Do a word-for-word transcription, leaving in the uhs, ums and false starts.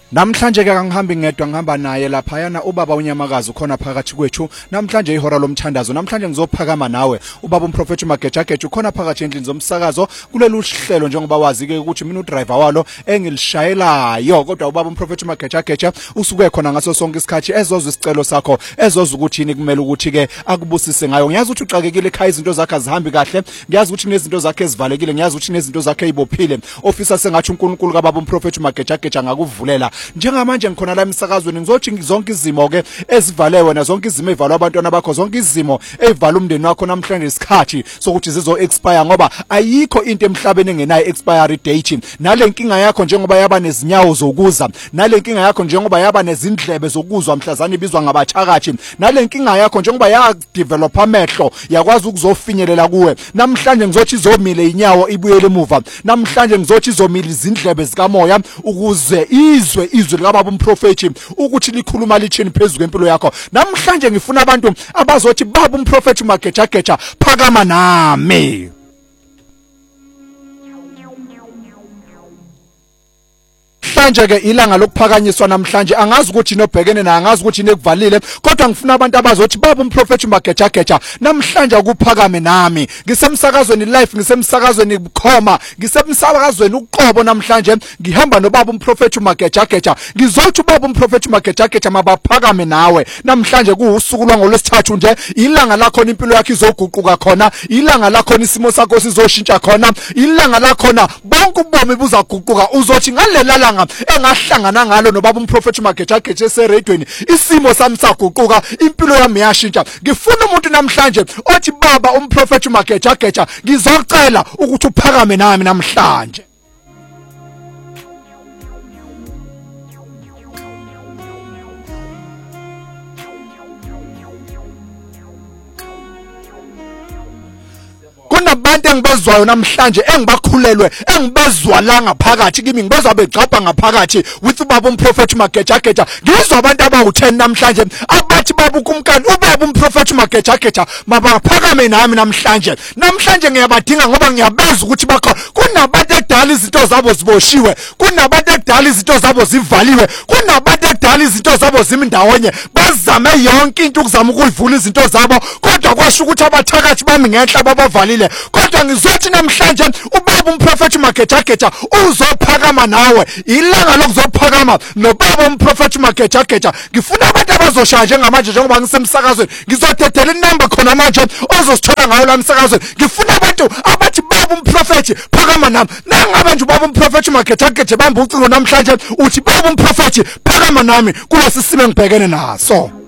Namhlanje ke ngihambi ngedwa ngihamba naye lapha yana ubaba uNyamakazi ukhona phakathi kwethu namhlanje ihora lomthandazo namhlanje ngizophakama nawe ubaba umprofeti Magejageja ukhona phakathi endlini zomsakazo kulelu hlelo njengoba wazi ke ukuthi mina udriver walo engilishayelayo kodwa ubaba umprofeti Magejageja usuke khona ngaso sonke isikhathi ezozwe isicelo sakho ezozwe ukuthi yini kumele ukuthi ke akubusise ngayo ngiyazi ukuthi uxakekile ekhaya izinto zakhe azihambi kahle ngiyazi ukuthi nezinto zakhe ezivalekile ngiyazi ukuthi nezinto zakhe ezibophile ofisa sengathi uNkulunkulu kababa umprofeti Magejageja ngakuvulela njengamanje ngikhona la emsakazweni ngizothi ngizonke izimo ke ezivalewe na zonke izimo ezivalwa abantwana bakho zonke izimo ezivala umndeni wakho namhlanje isikhathi sokuthi zizo expire ngoba ayikho into emhlabeni engenayo expiry date nale nkinga yakho njengoba yaba nezinyawo zokuza nale nkinga yakho njengoba yaba nezindlebe zokuzwa mhlazana ibizwa ngabathakathi nale nkinga yakho njengoba ya develop amehlo yakwazi ukuzofinyelela kuwe namhlanje ngizothi izomile inyawo ibuyele emuva namhlanje ngizothi izomile izindlebe zikamoya ukuze izwe izwi likababa umprofeti ukuthi likhuluma lithini phezulu kwempilo yakho namhlanje ngifuna abantu abazothi baba umprofeti Magejageja phakama nami manje ke ilanga lokuphakanyiswa namhlanje angazi ukuthi nobhekene na angazi ukuthi nekuvalile kodwa ngifuna abantu abazothi baba umprofeti Magejageja namhlanje akuphakame nami ngisemsakazweni live ngisemsakazweni bukhoma ngisemsakazweni uqobo namhlanje ngihamba nobaba umprofeti Magejageja ngizothi baba umprofeti Magejageja mabaphakame nawe namhlanje kuusuku lwangolwesithathu nje ilanga lakho impilo yakho izoguquka khona ilanga lakho isimo sakho sizoshintsha khona ilanga lakho bonke ubomi buzaguquka uzothi ngalela langa engahlangana ngalo nobaba umprofeti Magejageja eseredweni isimo sami saguquka impilo yami yashintsha ngifuna umuntu namhlanje othi baba umprofeti Magejageja ngizocela ukuthi uphakame nami namhlanje kunabantu engibezwayo namhlanje engibakhulelwe engibezwa la ngaphakathi kimi ngibezwa begcabha ngaphakathi with ubaba umprofeti Magejageja ngizwa abantu abawu ten namhlanje abathi baba ukumkani ubaba umprofeti Magejageja mabaphakame nami namhlanje namhlanje ngiyabadinga ngoba ngiyabeza ukuthi bakho kunabantu edala izinto zabo ziboshiwe kunabantu edala izinto zabo zivaliwe kunabantu edala izinto zabo zimindawonye bazame yonke into ukuzama ukuyivula izinto zabo kodwa kwasho ukuthi abathakathi bami ngenhla babavalile kodwa ngizothi namhlanje ubaba umprofeti Magejageja uzophakama nawe ilanga lokuzophakama nobaba umprofeti Magejageja ngifuna abantu abazoshaya njengamanje njengoba ngisemsakazweni ngizodedela inamba khona manje ozosithola ngayo la emsakazweni ngifuna abantu abathi baba umprofeti phakama nami nangabe nje ubaba umprofeti Magejageja bamba ucingo namhlanje uthi baba umprofeti phakama nami kulesi simo engibhekene naso